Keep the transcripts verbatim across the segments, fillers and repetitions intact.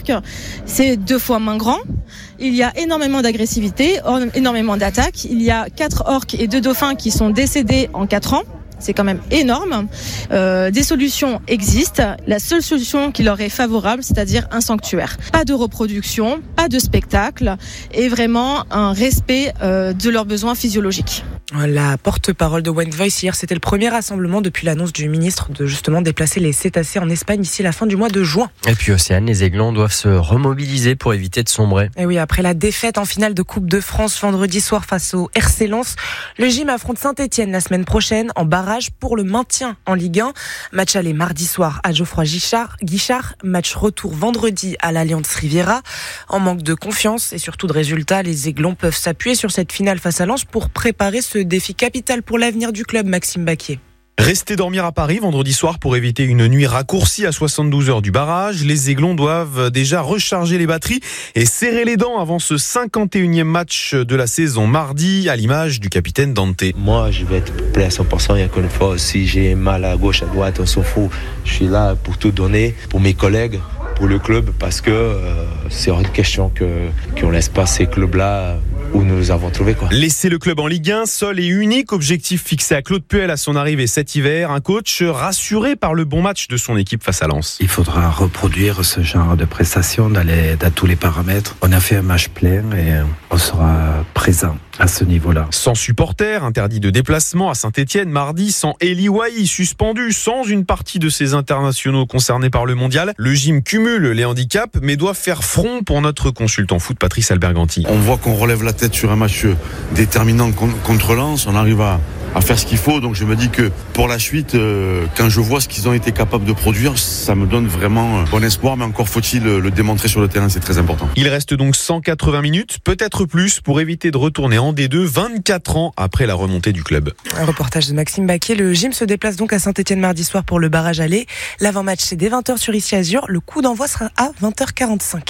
orques, c'est deux fois moins grand. Il y a énormément d'agressivité, énormément d'attaques. Il y a quatre orques et deux dauphins qui sont décédés en quatre ans. C'est quand même énorme. Euh, des solutions existent. La seule solution qui leur est favorable, c'est-à-dire un sanctuaire. Pas de reproduction, pas de spectacle et vraiment un respect euh, de leurs besoins physiologiques. La porte-parole de Wild Voice hier, c'était le premier rassemblement depuis l'annonce du ministre de justement déplacer les cétacés en Espagne d'ici la fin du mois de juin. Et puis Océane, les Aiglons doivent se remobiliser pour éviter de sombrer. Et oui, après la défaite en finale de Coupe de France vendredi soir face au R C Lens, le Gym affronte Saint-Etienne la semaine prochaine en barrage pour le maintien en Ligue un. Match aller mardi soir à Geoffroy Guichard, Guichard, match retour vendredi à l'Alliance Riviera. En manque de confiance et surtout de résultats, les Aiglons peuvent s'appuyer sur cette finale face à Lens pour préparer ce défi capital pour l'avenir du club, Maxime Baquier. Rester dormir à Paris vendredi soir pour éviter une nuit raccourcie à soixante-douze heures du barrage. Les Aiglons doivent déjà recharger les batteries et serrer les dents avant ce cinquante et unième match de la saison mardi, à l'image du capitaine Dante. Moi, je vais être prêt à cent pour cent. Il y a qu'une fois, si j'ai mal à gauche, à droite, on s'en fout. Je suis là pour tout donner, pour mes collègues, pour le club, parce que euh, c'est hors de question que, qu'on laisse pas ces clubs-là où nous les avons trouvés, quoi. Laisser le club en Ligue un, seul et unique objectif fixé à Claude Puel à son arrivée cet hiver. Un coach rassuré par le bon match de son équipe face à Lens. Il faudra reproduire ce genre de prestations dans, les, dans tous les paramètres. On a fait un match plein et on sera présent à ce niveau-là. Sans supporters, interdit de déplacement à Saint-Etienne mardi, sans Eli Wahi suspendu, sans une partie de ses internationaux concernés par le mondial. Le gym cumule les handicaps mais doit faire front pour notre consultant foot Patrice Alberganti. On voit qu'on relève la tête sur un match déterminant contre Lens, on arrive à, à faire ce qu'il faut, donc je me dis que pour la suite, euh, quand je vois ce qu'ils ont été capables de produire, ça me donne vraiment bon espoir, mais encore faut-il le démontrer sur le terrain, c'est très important. Il reste donc cent quatre-vingts minutes, peut-être plus, pour éviter de retourner en D deux vingt-quatre ans après la remontée du club. Un reportage de Maxime Baquier. Le gym se déplace donc à Saint-Etienne mardi soir pour le barrage aller. L'avant-match c'est dès vingt heures sur Ici Azur. Le coup d'envoi sera à vingt heures quarante-cinq.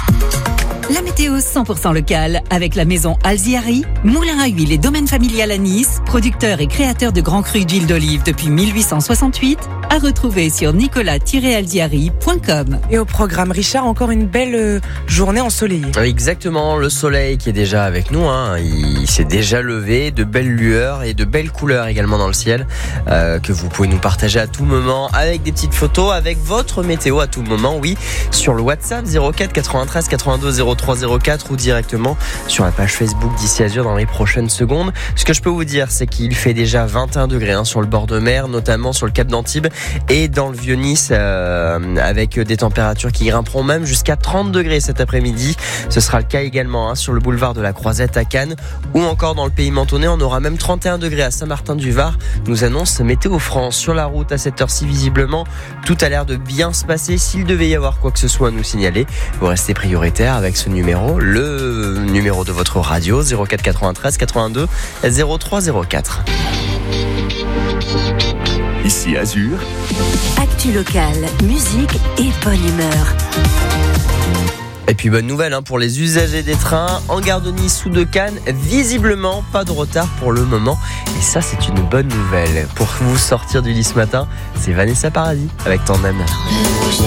La météo cent pour cent locale avec la maison Alziari, moulin à huile et domaine familial à Nice, producteur et créateur de grands crus d'huile d'olive depuis mille huit cent soixante-huit, à retrouver sur nicolas tiret alziari point com. Et au programme Richard, encore une belle euh, journée ensoleillée. Exactement, le soleil qui est déjà avec nous, hein, il s'est déjà levé, de belles lueurs et de belles couleurs également dans le ciel, euh, que vous pouvez nous partager à tout moment avec des petites photos, avec votre météo à tout moment, oui, sur le WhatsApp zéro quatre quatre-vingt-treize quatre-vingt-deux zéro trois zéro quatre ou directement sur la page Facebook d'Ici Azur dans les prochaines secondes. Ce que je peux vous dire, c'est qu'il fait déjà vingt et un degrés hein, sur le bord de mer, notamment sur le Cap d'Antibes et dans le Vieux-Nice, euh, avec des températures qui grimperont même jusqu'à trente degrés cet après-midi. Ce sera le cas également hein, sur le boulevard de la Croisette à Cannes ou encore dans le pays mentonné. On aura même trente et un degrés à Saint-Martin-du-Var, nous annonce Météo France. Sur la route à cette heure-ci, visiblement, tout a l'air de bien se passer. S'il devait y avoir quoi que ce soit à nous signaler, vous restez prioritaire avec ce numéro, le numéro de votre radio zéro quatre quatre-vingt-treize quatre-vingt-deux zéro trois zéro quatre. Ici Azur. Actu locale, musique et bonne humeur. Et puis bonne nouvelle hein, pour les usagers des trains en gare de Nice ou de Cannes, visiblement pas de retard pour le moment et ça c'est une bonne nouvelle. Pour vous sortir du lit ce matin, c'est Vanessa Paradis avec Tandem.